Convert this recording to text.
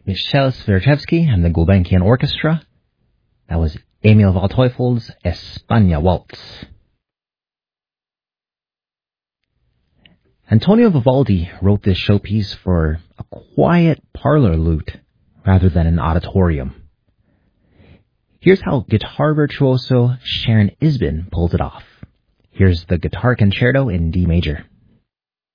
Michel Swiatkowski and the Gulbenkian Orchestra. That was Emil Waldteufel's España Waltz. Antonio Vivaldi wrote this showpiece for a quiet parlor lute rather than an auditorium. Here's how guitar virtuoso Sharon Isbin pulled it off. Here's the Guitar Concerto in D major.